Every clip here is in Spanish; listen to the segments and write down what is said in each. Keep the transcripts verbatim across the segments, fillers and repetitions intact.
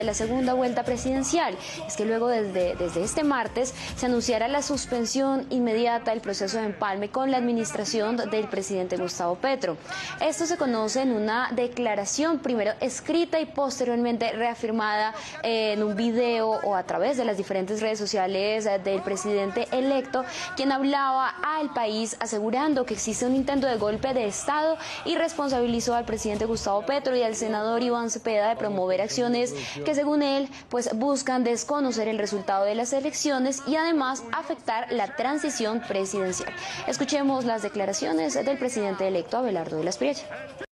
de la segunda vuelta presidencial. Es que luego desde, desde este martes se anunciará la suspensión inmediata del proceso de empalme con la administración del presidente Gustavo Petro. Esto se conoce en una declaración primero escrita y posteriormente reafirmada eh, en un video o a través de las diferentes redes sociales eh, del presidente electo, quien hablaba al país asegurando que existe un intento de golpe de Estado y responsabilizó al presidente Gustavo Petro y al senador Iván Cepeda de promover acciones que según él pues buscan desconocer el resultado de las elecciones y además afectar la transición presidencial. Escuchemos las declaraciones del presidente electo Abelardo de la Espriella.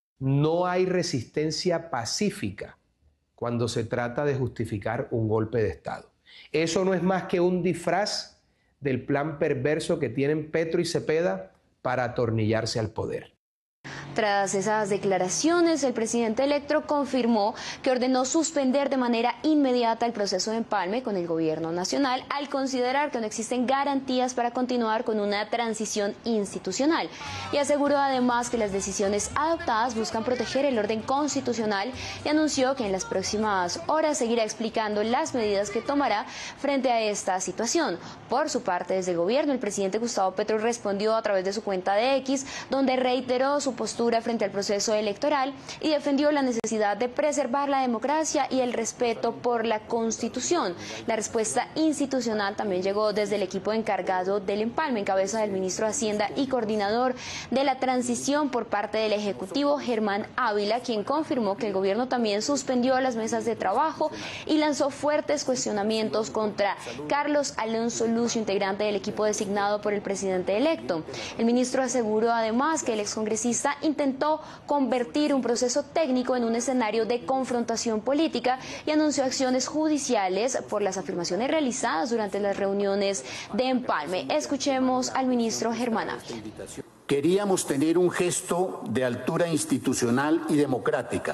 No hay resistencia pacífica cuando se trata de justificar un golpe de Estado. Eso no es más que un disfraz del plan perverso que tienen Petro y Cepeda para atornillarse al poder. Tras esas declaraciones, el presidente electo confirmó que ordenó suspender de manera inmediata el proceso de empalme con el gobierno nacional al considerar que no existen garantías para continuar con una transición institucional y aseguró además que las decisiones adoptadas buscan proteger el orden constitucional y anunció que en las próximas horas seguirá explicando las medidas que tomará frente a esta situación. Por su parte, desde el gobierno, el presidente Gustavo Petro respondió a través de su cuenta de X, donde reiteró su postura frente al proceso electoral y defendió la necesidad de preservar la democracia y el respeto por la Constitución. La respuesta institucional también llegó desde el equipo encargado del empalme, en cabeza del ministro de Hacienda y coordinador de la transición por parte del Ejecutivo, Germán Ávila, quien confirmó que el gobierno también suspendió las mesas de trabajo y lanzó fuertes cuestionamientos contra Carlos Alonso Lucio, integrante del equipo designado por el presidente electo. El ministro aseguró además que el excongresista intentó convertir un proceso técnico en un escenario de confrontación política y anunció acciones judiciales por las afirmaciones realizadas durante las reuniones de empalme. Escuchemos al ministro Germán Ávila. Queríamos tener un gesto de altura institucional y democrática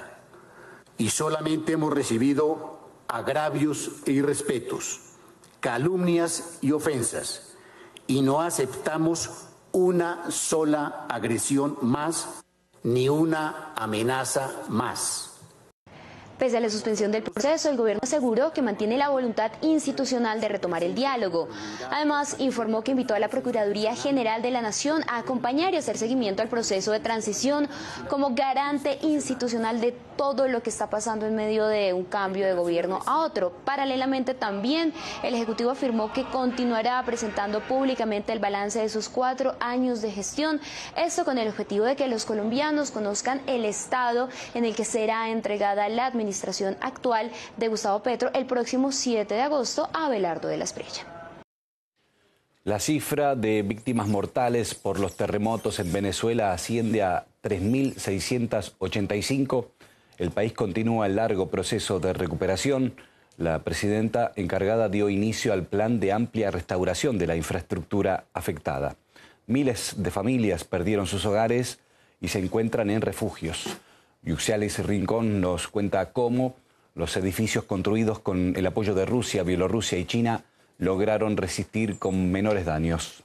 y solamente hemos recibido agravios e irrespetos, calumnias y ofensas y no aceptamos una sola agresión más ni una amenaza más. Pese a la suspensión del proceso, el gobierno aseguró que mantiene la voluntad institucional de retomar el diálogo. Además, informó que invitó a la Procuraduría General de la Nación a acompañar y hacer seguimiento al proceso de transición como garante institucional de todo lo que está pasando en medio de un cambio de gobierno a otro. Paralelamente, también el Ejecutivo afirmó que continuará presentando públicamente el balance de sus cuatro años de gestión, esto con el objetivo de que los colombianos conozcan el estado en el que será entregada la administración administración actual de Gustavo Petro el próximo siete de agosto a Abelardo de la Espriella. La cifra de víctimas mortales por los terremotos en Venezuela asciende a tres mil seiscientas ochenta y cinco. El país continúa el largo proceso de recuperación. La presidenta encargada dio inicio al plan de amplia restauración de la infraestructura afectada. Miles de familias perdieron sus hogares y se encuentran en refugios. Yuxialis Rincón nos cuenta cómo los edificios construidos con el apoyo de Rusia, Bielorrusia y China lograron resistir con menores daños.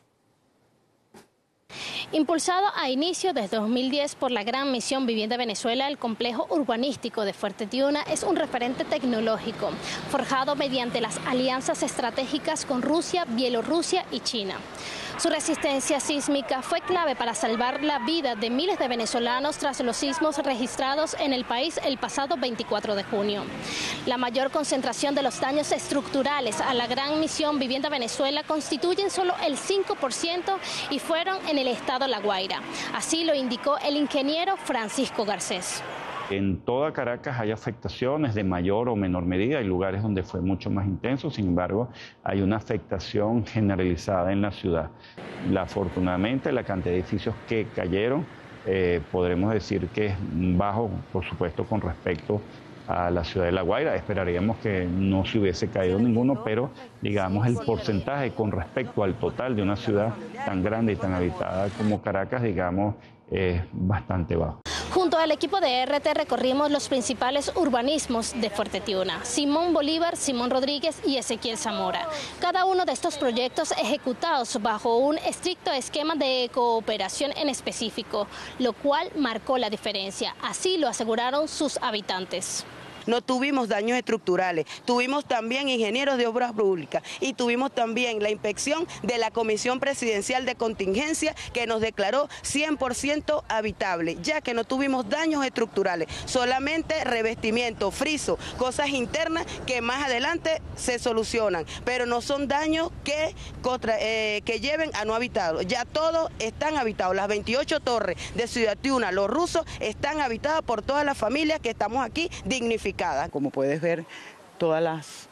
Impulsado a inicio de dos mil diez por la Gran Misión Vivienda Venezuela, el complejo urbanístico de Fuerte Tiuna es un referente tecnológico, forjado mediante las alianzas estratégicas con Rusia, Bielorrusia y China. Su resistencia sísmica fue clave para salvar la vida de miles de venezolanos tras los sismos registrados en el país el pasado veinticuatro de junio. La mayor concentración de los daños estructurales a la Gran Misión Vivienda Venezuela constituyen solo el cinco por ciento y fueron en el estado La Guaira. Así lo indicó el ingeniero Francisco Garcés. En toda Caracas hay afectaciones de mayor o menor medida, hay lugares donde fue mucho más intenso, sin embargo, hay una afectación generalizada en la ciudad. La, afortunadamente, la cantidad de edificios que cayeron, eh, podremos decir que es bajo, por supuesto, con respecto a la ciudad de La Guaira. Esperaríamos que no se hubiese caído ninguno, pero digamos el porcentaje con respecto al total de una ciudad tan grande y tan habitada como Caracas, digamos, es bastante bajo. Junto al equipo de R T recorrimos los principales urbanismos de Fuerte Tiuna: Simón Bolívar, Simón Rodríguez y Ezequiel Zamora. Cada uno de estos proyectos ejecutados bajo un estricto esquema de cooperación en específico, lo cual marcó la diferencia. Así lo aseguraron sus habitantes. No tuvimos daños estructurales, tuvimos también ingenieros de obras públicas y tuvimos también la inspección de la Comisión Presidencial de Contingencia que nos declaró cien por ciento habitable, ya que no tuvimos daños estructurales, solamente revestimiento, friso, cosas internas que más adelante se solucionan, pero no son daños que, contra, eh, que lleven a no habitado. Ya todos están habitados, las veintiocho torres de Ciudad Tiuna, los rusos, están habitadas por todas las familias que estamos aquí dignificadas. Como puedes ver, todas las,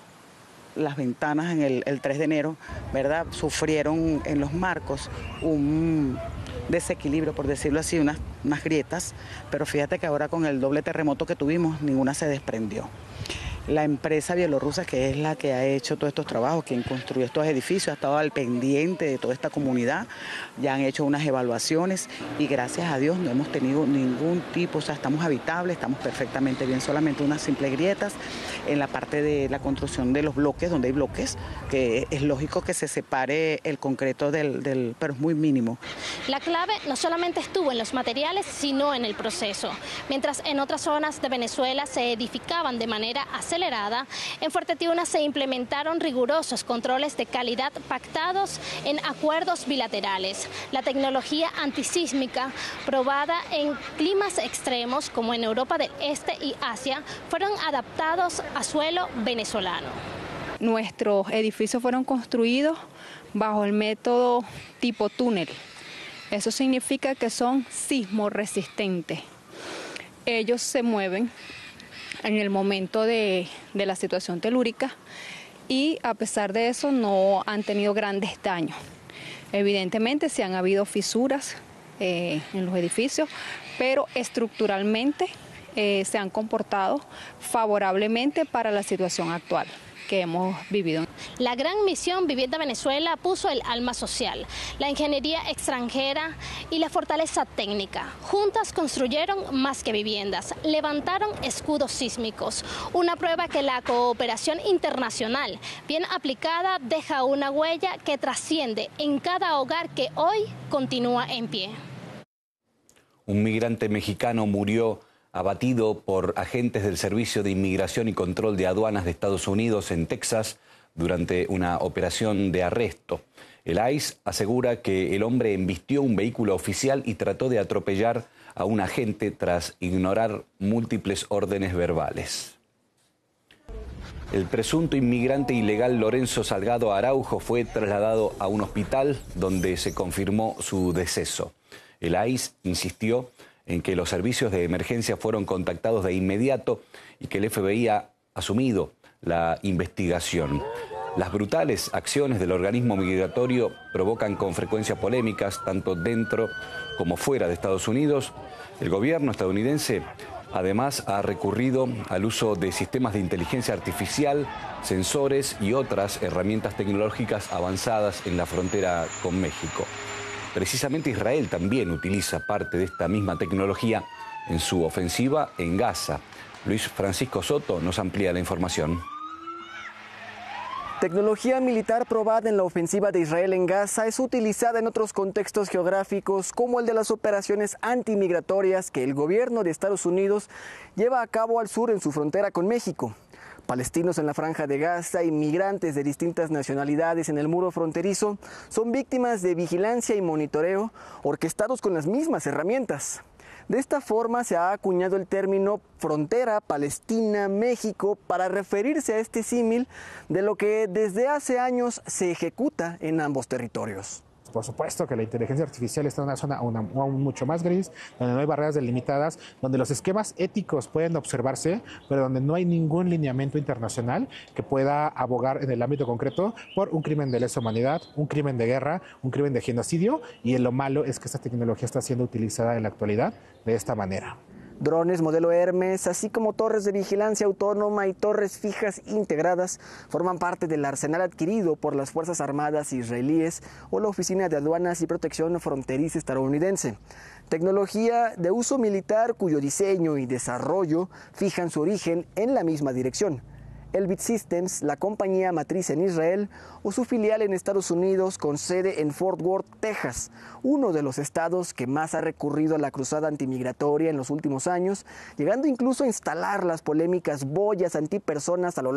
las ventanas en el, el tres de enero, ¿verdad?, sufrieron en los marcos un desequilibrio, por decirlo así, unas, unas grietas, pero fíjate que ahora con el doble terremoto que tuvimos, ninguna se desprendió. La empresa bielorrusa, que es la que ha hecho todos estos trabajos, quien construyó estos edificios, ha estado al pendiente de toda esta comunidad, ya han hecho unas evaluaciones y gracias a Dios no hemos tenido ningún tipo, o sea, estamos habitables, estamos perfectamente bien, solamente unas simples grietas en la parte de la construcción de los bloques, donde hay bloques, que es lógico que se separe el concreto del, del pero es muy mínimo. La clave no solamente estuvo en los materiales, sino en el proceso. Mientras en otras zonas de Venezuela se edificaban de manera acelerada, en Fuerte Tiuna se implementaron rigurosos controles de calidad pactados en acuerdos bilaterales. La tecnología antisísmica probada en climas extremos como en Europa del Este y Asia fueron adaptados a suelo venezolano. Nuestros edificios fueron construidos bajo el método tipo túnel. Eso significa que son sismoresistentes. Ellos se mueven en el momento de, de la situación telúrica y a pesar de eso no han tenido grandes daños. Evidentemente sí han habido fisuras eh, en los edificios, pero estructuralmente eh, se han comportado favorablemente para la situación actual que hemos vivido. La gran misión Vivienda Venezuela puso el alma social, la ingeniería extranjera y la fortaleza técnica. Juntas construyeron más que viviendas, levantaron escudos sísmicos, una prueba que la cooperación internacional bien aplicada deja una huella que trasciende en cada hogar que hoy continúa en pie. Un migrante mexicano murió abatido por agentes del Servicio de Inmigración y Control de Aduanas de Estados Unidos en Texas durante una operación de arresto. El I C E asegura que el hombre embistió un vehículo oficial y trató de atropellar a un agente tras ignorar múltiples órdenes verbales. El presunto inmigrante ilegal Lorenzo Salgado Araujo fue trasladado a un hospital donde se confirmó su deceso. El I C E insistió en que los servicios de emergencia fueron contactados de inmediato y que el F B I ha asumido la investigación. Las brutales acciones del organismo migratorio provocan con frecuencia polémicas, tanto dentro como fuera de Estados Unidos. El gobierno estadounidense además ha recurrido al uso de sistemas de inteligencia artificial, sensores y otras herramientas tecnológicas avanzadas en la frontera con México. Precisamente Israel también utiliza parte de esta misma tecnología en su ofensiva en Gaza. Luis Francisco Soto nos amplía la información. Tecnología militar probada en la ofensiva de Israel en Gaza es utilizada en otros contextos geográficos como el de las operaciones antimigratorias que el gobierno de Estados Unidos lleva a cabo al sur en su frontera con México. Palestinos en la Franja de Gaza y migrantes de distintas nacionalidades en el muro fronterizo son víctimas de vigilancia y monitoreo orquestados con las mismas herramientas. De esta forma se ha acuñado el término frontera Palestina-México para referirse a este símil de lo que desde hace años se ejecuta en ambos territorios. Por supuesto que la inteligencia artificial está en una zona una, aún mucho más gris, donde no hay barreras delimitadas, donde los esquemas éticos pueden observarse, pero donde no hay ningún lineamiento internacional que pueda abogar en el ámbito concreto por un crimen de lesa humanidad, un crimen de guerra, un crimen de genocidio, y lo malo es que esta tecnología está siendo utilizada en la actualidad de esta manera. Drones modelo Hermes, así como torres de vigilancia autónoma y torres fijas integradas, forman parte del arsenal adquirido por las Fuerzas Armadas israelíes o la Oficina de Aduanas y Protección Fronteriza estadounidense. Tecnología de uso militar cuyo diseño y desarrollo fijan su origen en la misma dirección, Elbit Systems, la compañía matriz en Israel, o su filial en Estados Unidos con sede en Fort Worth, Texas, uno de los estados que más ha recurrido a la cruzada antimigratoria en los últimos años, llegando incluso a instalar las polémicas boyas antipersonas a lo